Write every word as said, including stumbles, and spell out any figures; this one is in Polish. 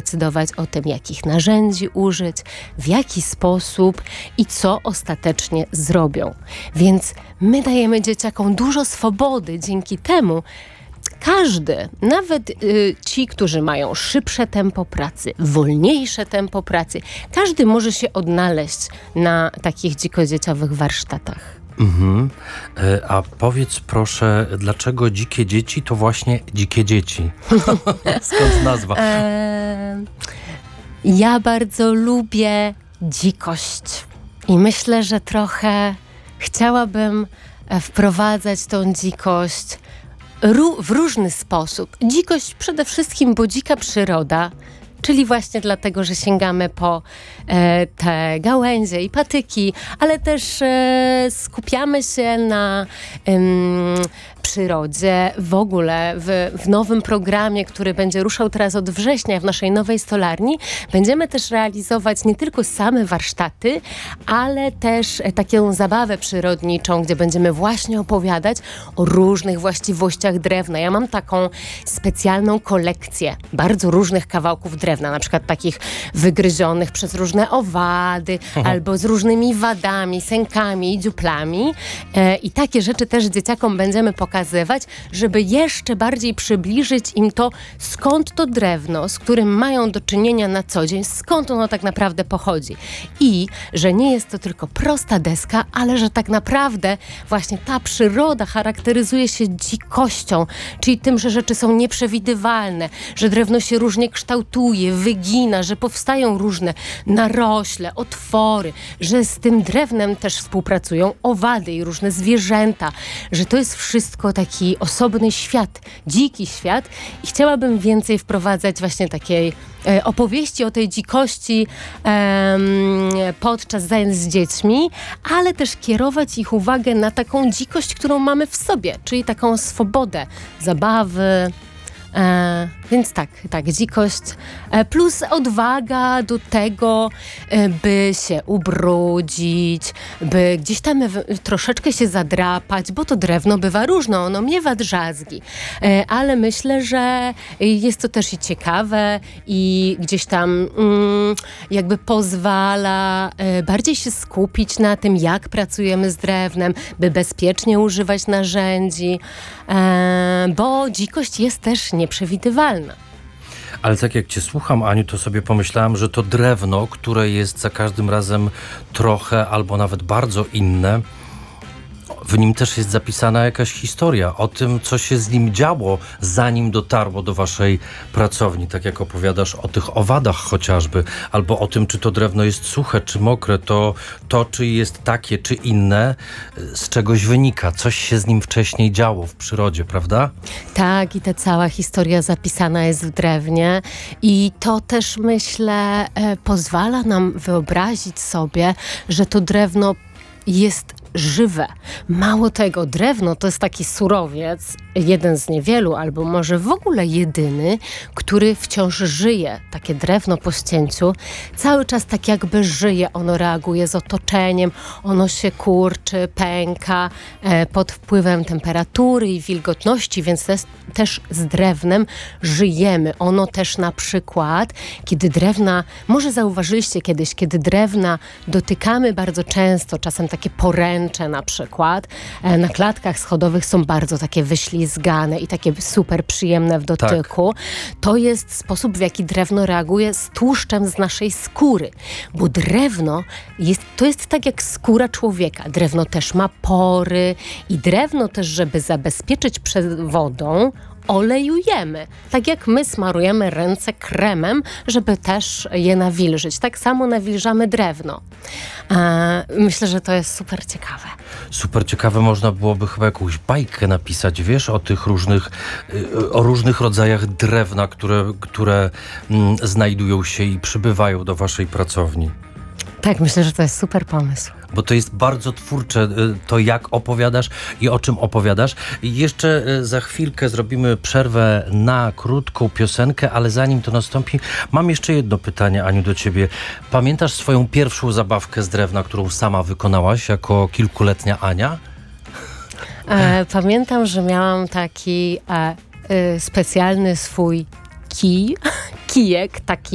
decydować o tym, jakich narzędzi użyć, w jaki sposób i co ostatecznie zrobią. Więc my dajemy dzieciakom dużo swobody. Dzięki temu każdy, nawet y, ci, którzy mają szybsze tempo pracy, wolniejsze tempo pracy, każdy może się odnaleźć na takich dzikodzieciowych warsztatach. Mhm. E, A powiedz proszę, dlaczego dzikie dzieci to właśnie dzikie dzieci? Skąd nazwa? E, ja bardzo lubię dzikość i myślę, że trochę chciałabym e, wprowadzać tą dzikość ró- w różny sposób. Dzikość przede wszystkim, bo dzika przyroda, czyli właśnie dlatego, że sięgamy po e, te gałęzie i patyki, ale też e, skupiamy się na em, przyrodzie w ogóle. W, w nowym programie, który będzie ruszał teraz od września w naszej nowej stolarni, będziemy też realizować nie tylko same warsztaty, ale też e, taką zabawę przyrodniczą, gdzie będziemy właśnie opowiadać o różnych właściwościach drewna. Ja mam taką specjalną kolekcję bardzo różnych kawałków drewna, na przykład takich wygryzionych przez różne owady, Aha. albo z różnymi wadami, sękami i dziuplami. E, I takie rzeczy też dzieciakom będziemy pokazywać, żeby jeszcze bardziej przybliżyć im to, skąd to drewno, z którym mają do czynienia na co dzień, skąd ono tak naprawdę pochodzi. I że nie jest to tylko prosta deska, ale że tak naprawdę właśnie ta przyroda charakteryzuje się dzikością, czyli tym, że rzeczy są nieprzewidywalne, że drewno się różnie kształtuje, wygina, że powstają różne narośle, otwory, że z tym drewnem też współpracują owady i różne zwierzęta, że to jest wszystko taki osobny świat, dziki świat i chciałabym więcej wprowadzać właśnie takiej e, opowieści o tej dzikości e, podczas zajęć z dziećmi, ale też kierować ich uwagę na taką dzikość, którą mamy w sobie, czyli taką swobodę, zabawy. E, więc tak, tak, dzikość e, plus odwaga do tego, e, by się ubrudzić, by gdzieś tam w, troszeczkę się zadrapać, bo to drewno bywa różne, ono miewa drzazgi, e, ale myślę, że jest to też i ciekawe i gdzieś tam mm, jakby pozwala e, bardziej się skupić na tym, jak pracujemy z drewnem, by bezpiecznie używać narzędzi, e, bo dzikość jest też nieprzewidywalna. Ale tak jak cię słucham, Aniu, to sobie pomyślałem, że to drewno, które jest za każdym razem trochę albo nawet bardzo inne, w nim też jest zapisana jakaś historia o tym, co się z nim działo, zanim dotarło do waszej pracowni. Tak jak opowiadasz o tych owadach chociażby, albo o tym, czy to drewno jest suche, czy mokre, to, to czy jest takie, czy inne, z czegoś wynika. Coś się z nim wcześniej działo w przyrodzie, prawda? Tak, i ta cała historia zapisana jest w drewnie i to też, myślę, e, pozwala nam wyobrazić sobie, że to drewno jest żywe. Mało tego, drewno to jest taki surowiec, jeden z niewielu, albo może w ogóle jedyny, który wciąż żyje. Takie drewno po ścięciu cały czas tak jakby żyje. Ono reaguje z otoczeniem, ono się kurczy, pęka e, pod wpływem temperatury i wilgotności, więc też, też z drewnem żyjemy. Ono też na przykład, kiedy drewna, może zauważyliście kiedyś, kiedy drewna dotykamy bardzo często, czasem takie poręcze na przykład, e, na klatkach schodowych są bardzo takie wyślizgane i takie super przyjemne w dotyku. Tak. To jest sposób, w jaki drewno reaguje z tłuszczem z naszej skóry, bo drewno jest, to jest tak jak skóra człowieka. Drewno też ma pory i drewno też, żeby zabezpieczyć przed wodą, olejujemy. Tak jak my smarujemy ręce kremem, żeby też je nawilżyć. Tak samo nawilżamy drewno. E, myślę, że to jest super ciekawe. Super ciekawe. Można byłoby chyba jakąś bajkę napisać, wiesz, o tych różnych, o różnych rodzajach drewna, które, które mm, znajdują się i przybywają do waszej pracowni. Tak, myślę, że to jest super pomysł. Bo to jest bardzo twórcze, to jak opowiadasz i o czym opowiadasz. I jeszcze za chwilkę zrobimy przerwę na krótką piosenkę, ale zanim to nastąpi, mam jeszcze jedno pytanie, Aniu, do ciebie. Pamiętasz swoją pierwszą zabawkę z drewna, którą sama wykonałaś jako kilkuletnia Ania? E, pamiętam, że miałam taki e, e, specjalny swój kij, kijek, taki